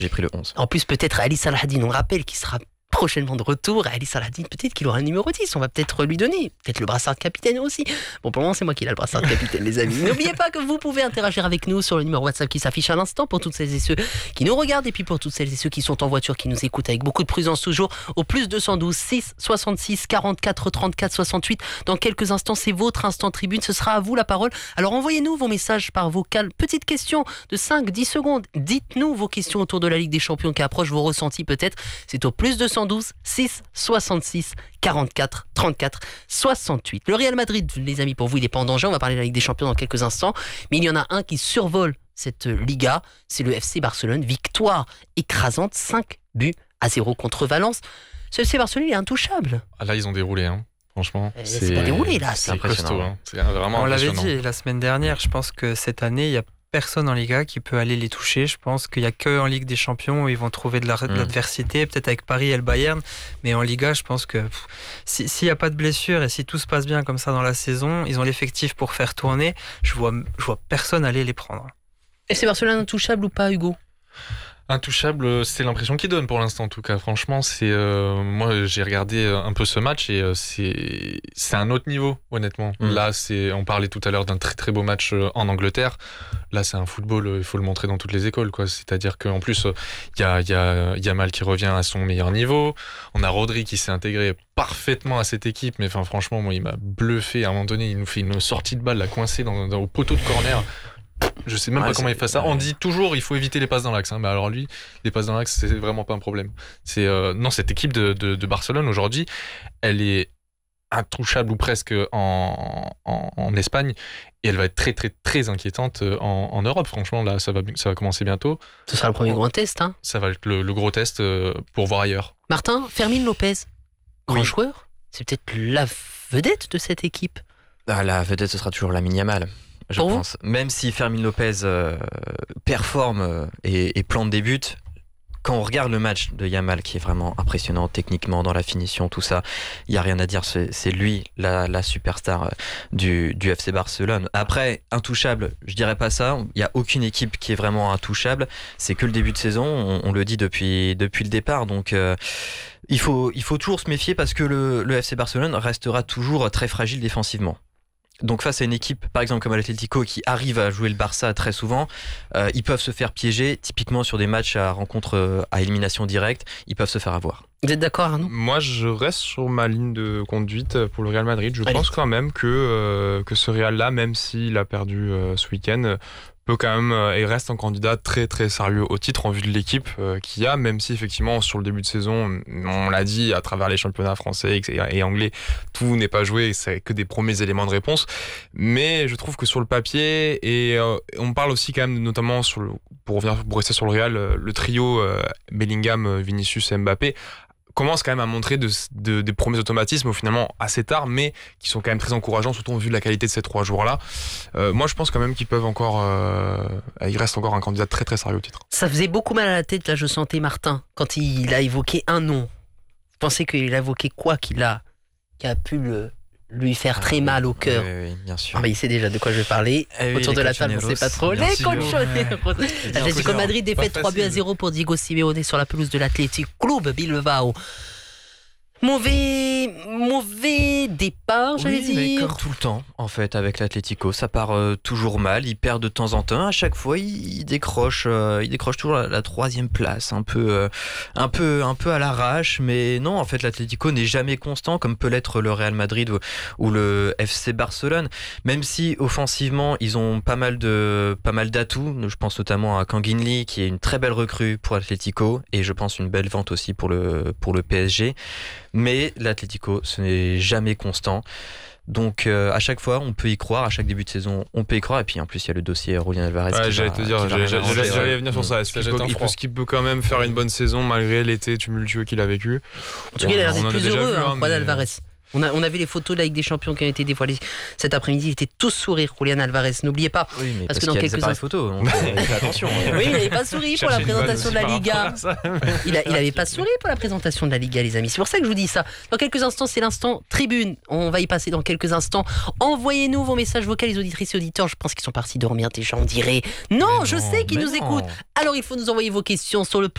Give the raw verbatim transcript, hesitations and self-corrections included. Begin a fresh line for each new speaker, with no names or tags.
J'ai pris le onze.
En plus, peut-être Ali Salahadine, on rappelle qu'il sera prochainement de retour. Ali Salahadine, peut-être qu'il aura un numéro dix. On va peut-être lui donner. Peut-être le brassard de capitaine aussi. Bon, pour le moment, c'est moi qui ai le brassard de capitaine, les amis. N'oubliez pas que vous pouvez interagir avec nous sur le numéro WhatsApp qui s'affiche à l'instant pour toutes celles et ceux qui nous regardent et puis pour toutes celles et ceux qui sont en voiture, qui nous écoutent avec beaucoup de prudence toujours au plus deux cent douze six soixante-six quarante-quatre trente-quatre soixante-huit. Dans quelques instants, c'est votre instant tribune. Ce sera à vous la parole. Alors envoyez-nous vos messages par vocal. Petite question de cinq à dix secondes. Dites-nous vos questions autour de la Ligue des Champions qui approche, vos ressentis peut-être. C'est au plus deux cent douze six soixante-six quarante-quatre trente-quatre soixante-huit. Le Real Madrid, les amis, pour vous, il n'est pas en danger. On va parler de la Ligue des Champions dans quelques instants. Mais il y en a un qui survole cette Liga. C'est le F C Barcelone. Victoire écrasante, cinq buts à zéro contre Valence. Ce F C Barcelone, il est intouchable.
Ah là, ils ont déroulé, hein. Franchement.
C'est, c'est pas déroulé, là.
C'est, c'est costaud, hein. C'est vraiment
On l'avait
impressionnant.
dit la semaine dernière. Je pense que cette année, il y a personne en Liga qui peut aller les toucher. Je pense qu'il n'y a qu'en Ligue des Champions où ils vont trouver de, la, de l'adversité, peut-être avec Paris et le Bayern. Mais en Liga, je pense que pff, si, s'il n'y a pas de blessure et si tout se passe bien comme ça dans la saison, ils ont l'effectif pour faire tourner. Je vois, je vois personne aller les prendre.
Et c'est Barcelone intouchable ou pas, Hugo ?
Intouchable, c'est l'impression qu'il donne pour l'instant en tout cas. Franchement, c'est euh, moi j'ai regardé un peu ce match et euh, c'est c'est un autre niveau honnêtement. Mmh. Là, c'est on parlait tout à l'heure d'un très très beau match en Angleterre. Là, c'est un football, il faut le montrer dans toutes les écoles quoi. C'est-à-dire qu'en plus il y a il y a Yamal qui revient à son meilleur niveau. On a Rodri qui s'est intégré parfaitement à cette équipe, mais enfin franchement, moi il m'a bluffé à un moment donné. Il nous fait une sortie de balle, la coincée dans, dans au poteau de corner. Je sais même ouais, pas comment il fait ça. On dit toujours il faut éviter les passes dans l'axe, hein. Mais alors lui, les passes dans l'axe, c'est vraiment pas un problème. C'est euh, non, cette équipe de, de, de Barcelone aujourd'hui, elle est intouchable ou presque en, en, en Espagne et elle va être très très très inquiétante en, en Europe. Franchement, là, ça va ça va commencer bientôt.
Ce sera le premier gros test, hein.
Ça va être le, le gros test pour voir ailleurs.
Martin, Fermín Lopez, grand
oui.
joueur, c'est peut-être la vedette de cette équipe.
Ah, la vedette, ce sera toujours Lamine Yamal. Je
Pour
pense. Vous Même si Fermín Lopez euh, performe euh, et, et plante des buts, quand on regarde le match de Yamal, qui est vraiment impressionnant techniquement dans la finition, tout ça, il n'y a rien à dire. C'est, c'est lui la, la superstar du, du F C Barcelone. Après, intouchable, je dirais pas ça. Il n'y a aucune équipe qui est vraiment intouchable. C'est que le début de saison. On, on le dit depuis, depuis le départ. Donc, euh, il faut, il faut toujours se méfier parce que le, le F C Barcelone restera toujours très fragile défensivement. Donc face à une équipe, par exemple comme l'Atlético, qui arrive à jouer le Barça très souvent, euh, ils peuvent se faire piéger. Typiquement sur des matchs à rencontre euh, à élimination directe, ils peuvent se faire avoir.
Vous êtes d'accord, Arnaud ?
Moi, je reste sur ma ligne de conduite pour le Real Madrid. Je
Allez.
pense quand même que, euh, que ce Real-là, même s'il a perdu euh, ce week-end, peut quand même euh, et reste un candidat très très sérieux au titre en vue de l'équipe euh, qu'il y a, même si effectivement sur le début de saison, on l'a dit à travers les championnats français et, et anglais, tout n'est pas joué, c'est que des premiers éléments de réponse. Mais je trouve que sur le papier, et euh, on parle aussi quand même notamment sur le, pour revenir pour rester sur le Real, le trio euh, Bellingham, Vinicius et Mbappé commence quand même à montrer de, de, des premiers automatismes finalement assez tard, mais qui sont quand même très encourageants, surtout en vue de la qualité de ces trois joueurs-là. Euh, moi, je pense quand même qu'ils peuvent encore... Euh, il reste encore un candidat très très sérieux au titre.
Ça faisait beaucoup mal à la tête, là, je sentais Martin, quand il a évoqué un nom. Vous pensez qu'il a évoqué quoi qu'il a, qui a pu le, lui faire très
ah,
mal au cœur ?
Oui, oui, bien sûr.
Ah bah, il sait déjà de quoi je vais parler.
Eh oui,
Autour de la table, on ne sait pas trop. Les Colchoneros. L'Atlético Madrid défaite trois buts à zéro pour Diego Simeone sur la pelouse de l'Athletic Club Bilbao. Mauvais, mauvais départ, j'allais
oui,
dire.
Mais comme tout le temps, en fait, avec l'Atlético, ça part euh, toujours mal. Ils perdent de temps en temps. À chaque fois, ils, ils décrochent, euh, ils décrochent toujours la, la troisième place, un peu, euh, un peu, un peu à l'arrache. Mais non, en fait, l'Atlético n'est jamais constant, comme peut l'être le Real Madrid ou, ou le F C Barcelone. Même si offensivement, ils ont pas mal de, pas mal d'atouts. Je pense notamment à Kangin Lee, qui est une très belle recrue pour l'Atlético, et je pense une belle vente aussi pour le, pour le P S G. Mais l'Atlético, ce n'est jamais constant. Donc euh, à chaque fois, on peut y croire. À chaque début de saison, on peut y croire. Et puis en plus, il y a le dossier Julián Alvarez.
Ouais,
qui
j'allais
va,
te dire,
j'allais,
j'allais, j'allais, j'allais venir sur ça. Est-ce qu'il, peut, est-ce qu'il peut quand même faire une bonne saison malgré l'été tumultueux qu'il a vécu ?
En tout cas, il a l'air d'être plus heureux, hein,
Juan
mais... Alvarez. On a, on a vu les photos de la Ligue des Champions qui ont été dévoilées cet après-midi. Il était tous sourire, Julián Alvarez. N'oubliez pas.
Oui, mais
parce,
parce
que dans quelques
instants. photos. Donc fais attention.
Oui, il n'avait pas souri pour la présentation de la Liga. Il n'avait pas souri pour la présentation de la Liga, les amis. C'est pour ça que je vous dis ça. Dans quelques instants, c'est l'instant tribune. On va y passer dans quelques instants. Envoyez-nous vos messages vocaux, les auditrices et auditeurs. Je pense qu'ils sont partis dormir déjà, on dirait. Non, mais je non, sais qu'ils nous non. écoutent. Alors il faut nous envoyer vos questions sur le